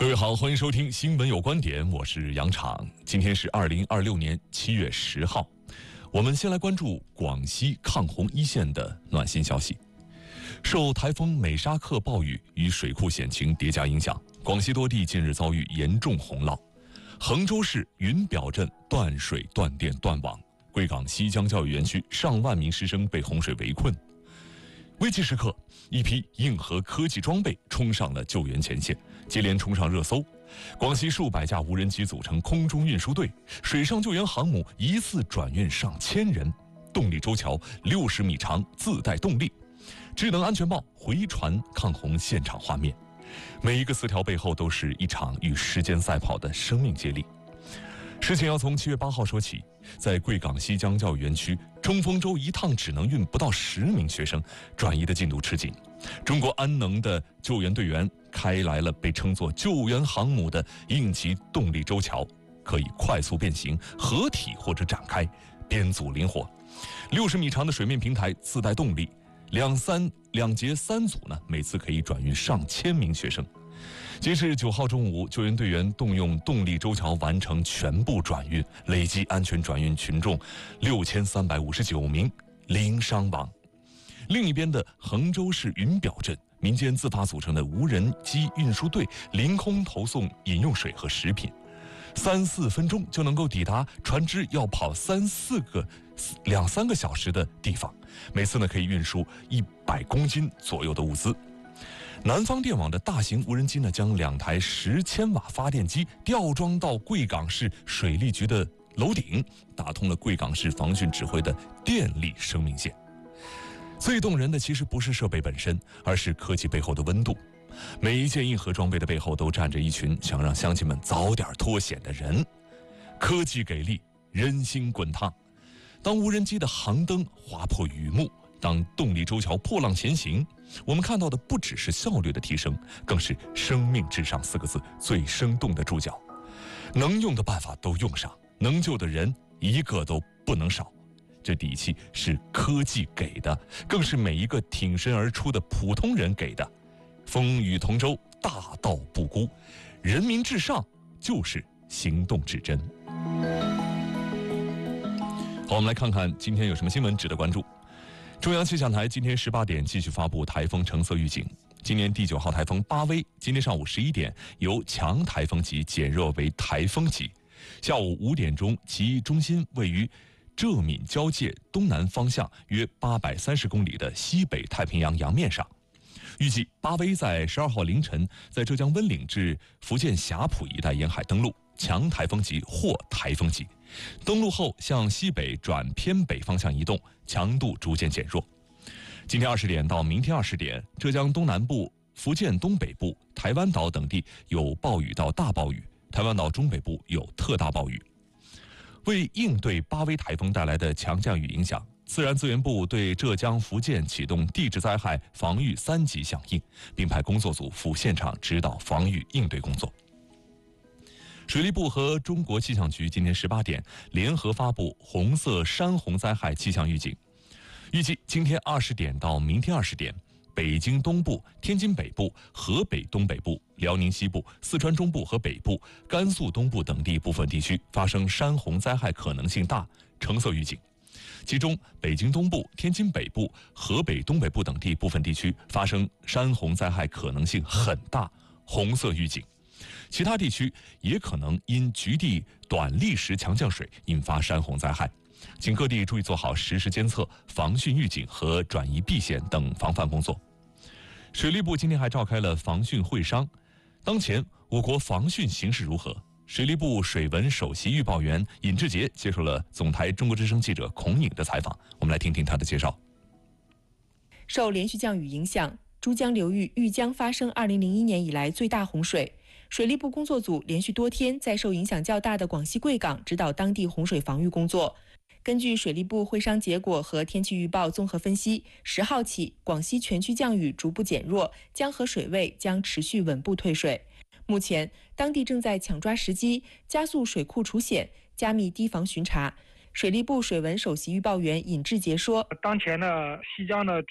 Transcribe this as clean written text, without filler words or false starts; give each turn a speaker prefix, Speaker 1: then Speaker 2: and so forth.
Speaker 1: 各位好，欢迎收听新闻有观点，我是杨昶。今天是2026年7月10号，我们先来关注广西抗洪一线的暖心消息。受台风美沙克暴雨与水库险情叠加影响，广西多地近日遭遇严重洪涝。衡州市云表镇断水、断电、断网，贵港西江教育园区上万名师生被洪水围困。危急时刻，一批硬核科技装备冲上了救援前线，接连冲上热搜。广西数百架无人机组成空中运输队，水上救援航母一次转运上千人，动力舟桥60米长，自带动力。智能安全帽回传抗洪现场画面，每一个词条背后都是一场与时间赛跑的生命接力。事情要从7月8号说起，在贵港西江教育园区，冲锋舟一趟只能运不到10名学生，转移的进度吃紧。中国安能的救援队员开来了被称作救援航母的应急动力舟桥，可以快速变形、合体或者展开，编组灵活。60米长的水面平台自带动力，两节3组呢，每次可以转运上千名学生。截至9号中午，救援队员动用动力舟桥完成全部转运，累计安全转运群众6359名，零伤亡。另一边的衡州市云表镇，民间自发组成的无人机运输队凌空投送饮用水和食品，3-4分钟就能够抵达船只要跑2-3个小时的地方，每次呢可以运输100公斤左右的物资。南方电网的大型无人机呢，将2台10千瓦发电机吊装到贵港市水利局的楼顶，打通了贵港市防汛指挥的电力生命线。最动人的其实不是设备本身，而是科技背后的温度。每一件硬核装备的背后都站着一群想让乡亲们早点脱险的人。科技给力，人心滚烫。当无人机的航灯划破雨幕，当动力舟桥破浪前行，我们看到的不只是效率的提升，更是生命至上4个字最生动的注脚。能用的办法都用上，能救的人一个都不能少。这底气是科技给的，更是每一个挺身而出的普通人给的。风雨同舟，大道不孤，人民至上就是行动至真。好，我们来看看今天有什么新闻值得关注。中央气象台今天18点继续发布台风橙色预警。今年第9号台风巴威今天上午11点由强台风级减弱为台风级，下午5点钟其中心位于浙闽交界东南方向约830公里的西北太平洋洋面上。预计巴威在12号凌晨在浙江温岭至福建霞浦一带沿海登陆，强台风级或台风级。登陆后向西北转偏北方向移动，强度逐渐减弱。今天20点到明天20点，浙江东南部、福建东北部、台湾岛等地有暴雨到大暴雨，台湾岛中北部有特大暴雨。为应对巴威台风带来的强降雨影响，自然资源部对浙江、福建启动地质灾害防御3级响应，并派工作组赴现场指导防御应对工作。水利部和中国气象局今天18点联合发布红色山洪灾害气象预警，预计今天20点到明天20点，北京东部、天津北部、河北东北部、辽宁西部、四川中部和北部、甘肃东部等地部分地区发生山洪灾害可能性大，橙色预警。其中北京东部、天津北部、河北东北部等地部分地区发生山洪灾害可能性很大，红色预警。其他地区也可能因局地短历时强降水引发山洪灾害，请各地注意做好实时监测、防汛预警和转移避险等防范工作。水利部今天还召开了防汛会商。当前我国防汛形势如何？水利部水文首席预报员尹志杰接受了总台中国之声记者孔颖的采访，我们来听听他的介绍。
Speaker 2: 受连续降雨影响，珠江流域豫江发生2001年以来最大洪水。水利部工作组连续多天在受影响较大的广西贵港指导当地洪水防御工作。根据水利部会商结果和天气预报综合分析，10号起广西全区降雨逐步减弱，江河水位将持续稳步退水。目前当地正在抢抓时机，加速水库除险，加密堤防巡查。水利部水文首席预报员尹志杰说：“
Speaker 3: 当前呢，西江呢